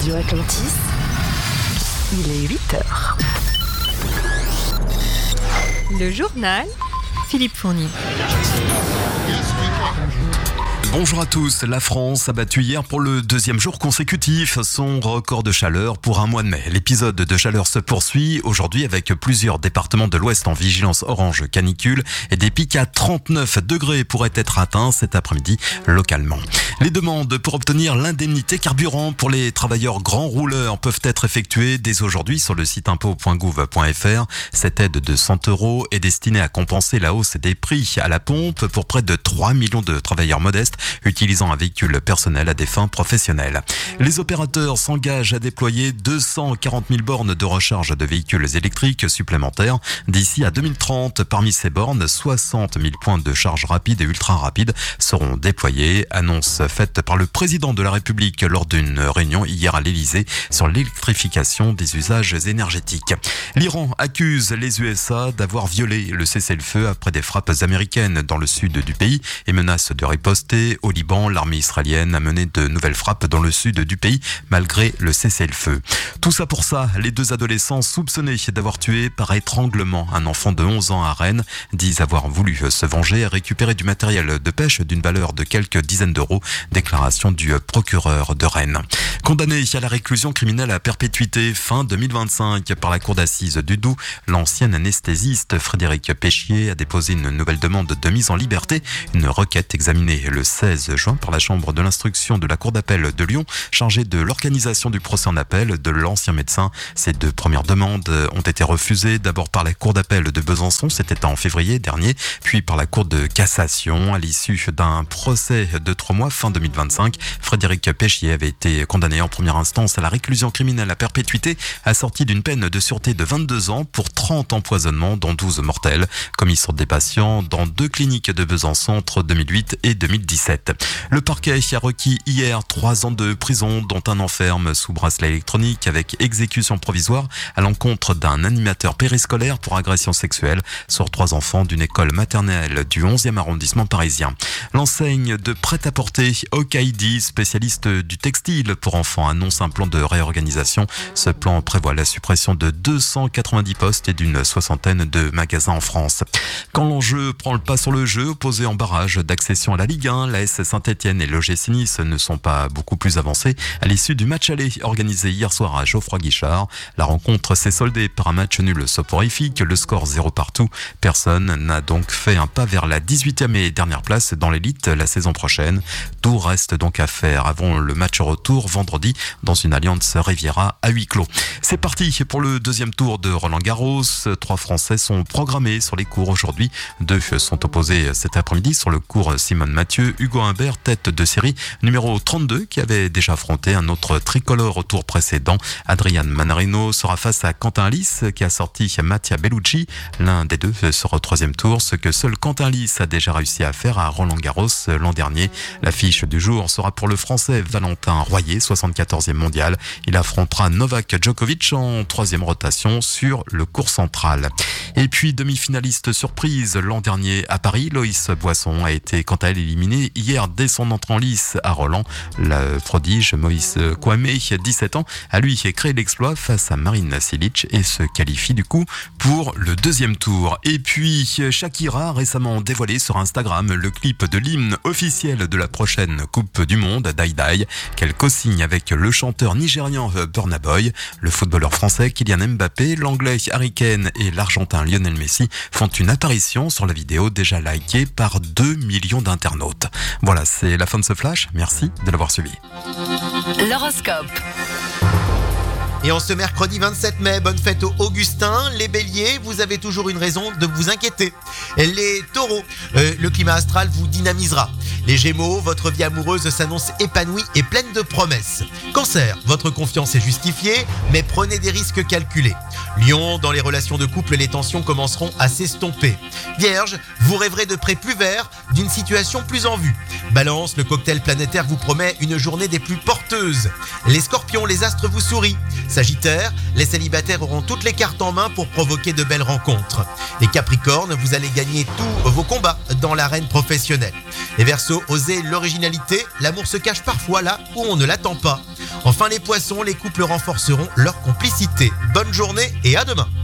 Radio Atlantis, il est 8h. Le journal, Philippe Fournier. Bonjour à tous. La France a battu hier pour le deuxième jour consécutif son record de chaleur pour un mois de mai. L'épisode de chaleur se poursuit aujourd'hui avec plusieurs départements de l'Ouest en vigilance orange canicule et des pics à 39 degrés pourraient être atteints cet après-midi localement. Les demandes pour obtenir l'indemnité carburant pour les travailleurs grands rouleurs peuvent être effectuées dès aujourd'hui sur le site impôts.gouv.fr. Cette aide de 100 € est destinée à compenser la hausse des prix à la pompe pour près de 3 millions de travailleurs modestes utilisant un véhicule personnel à des fins professionnelles. Les opérateurs s'engagent à déployer 240 000 bornes de recharge de véhicules électriques supplémentaires d'ici à 2030. Parmi ces bornes, 60 000 points de charge rapide et ultra rapide seront déployés. Annonce faite par le président de la République lors d'une réunion hier à l'Elysée sur l'électrification des usages énergétiques. L'Iran accuse les USA d'avoir violé le cessez-le-feu après des frappes américaines dans le sud du pays et menace de riposter. Au Liban, l'armée israélienne a mené de nouvelles frappes dans le sud du pays malgré le cessez-le-feu. Tout ça pour ça, les deux adolescents soupçonnés d'avoir tué par étranglement un enfant de 11 ans à Rennes disent avoir voulu se venger et récupérer du matériel de pêche d'une valeur de quelques dizaines d'euros. Déclaration du procureur de Rennes. Condamné à la réclusion criminelle à perpétuité fin 2025 par la cour d'assises du Doubs, l'ancien anesthésiste Frédéric Péchier a déposé une nouvelle demande de mise en liberté. Une requête examinée le 16 juin par la chambre de l'instruction de la cour d'appel de Lyon, chargée de l'organisation du procès en appel de l'ancien médecin. Ces deux premières demandes ont été refusées, d'abord par la cour d'appel de Besançon, c'était en février dernier, puis par la cour de cassation. À l'issue d'un procès de 3 mois fin 2025, Frédéric Péchier avait été condamné en première instance à la réclusion criminelle à perpétuité, assortie d'une peine de sûreté de 22 ans pour 30 empoisonnements, dont 12 mortels, commis sur des patients dans 2 cliniques de Besançon entre 2008 et 2017. Le parquet a requis hier 3 ans de prison, dont un an ferme sous bracelet électronique avec exécution provisoire à l'encontre d'un animateur périscolaire pour agression sexuelle sur 3 enfants d'une école maternelle du 11e arrondissement parisien. L'enseigne de prêt-à-porter Okaidi, spécialiste du textile pour enfants, annonce un plan de réorganisation. Ce plan prévoit la suppression de 290 postes et d'une soixantaine de magasins en France. Quand l'enjeu prend le pas sur le jeu, opposé en barrage d'accession à la Ligue 1, l'AS Saint-Etienne et l'OGC Nice ne sont pas beaucoup plus avancés à l'issue du match aller organisé hier soir à Geoffroy-Guichard. La rencontre s'est soldée par un match nul soporifique, le score 0 partout. Personne n'a donc fait un pas vers la 18e et dernière place dans l'élite la saison prochaine. Tout reste donc à faire avant le match retour vendredi dans une Allianz Riviera à huis clos. C'est parti pour le deuxième tour de Roland-Garros. 3 Français sont programmés sur les cours aujourd'hui. 2 sont opposés cet après-midi sur le cours Simone Mathieu. Hugo Humbert, tête de série numéro 32, qui avait déjà affronté un autre tricolore au tour précédent. Adrian Manarino sera face à Quentin Lys, qui a sorti Mattia Bellucci. L'un des deux sera au 3e tour, ce que seul Quentin Lys a déjà réussi à faire à Roland-Garros l'an dernier. L'affiche du jour sera pour le Français Valentin Royer, 74e mondial. Il affrontera Novak Djokovic en 3e rotation sur le court central. Et puis, demi-finaliste surprise l'an dernier à Paris, Loïs Boisson a été quant à elle éliminé hier dès son entrée en lice à Roland. Le prodige Moïse Kouamé, 17 ans, a lui créé l'exploit face à Marina Cilic et se qualifie du coup pour le 2e tour. Et puis Shakira a récemment dévoilé sur Instagram le clip de l'hymne officiel de la prochaine Coupe du Monde, Die Die, qu'elle co-signe avec le chanteur nigérian Burna Boy. Le footballeur français Kylian Mbappé, l'anglais Harry Kane et l'argentin Lionel Messi font une apparition sur la vidéo déjà likée par 2 millions d'internautes. Voilà, c'est la fin de ce flash. Merci de l'avoir suivi. L'horoscope. Et en ce mercredi 27 mai, bonne fête aux Augustins. Les béliers, vous avez toujours une raison de vous inquiéter. Les taureaux, le climat astral vous dynamisera. Les gémeaux, votre vie amoureuse s'annonce épanouie et pleine de promesses. Cancer, votre confiance est justifiée, mais prenez des risques calculés. Lion, dans les relations de couple, les tensions commenceront à s'estomper. Vierge, vous rêverez de près plus vert, d'une situation plus en vue. Balance, le cocktail planétaire vous promet une journée des plus porteuses. Les scorpions, les astres vous sourient. Sagittaire, les célibataires auront toutes les cartes en main pour provoquer de belles rencontres. Les Capricornes, vous allez gagner tous vos combats dans l'arène professionnelle. Les Verseaux, osez l'originalité, l'amour se cache parfois là où on ne l'attend pas. Enfin les poissons, les couples renforceront leur complicité. Bonne journée et à demain.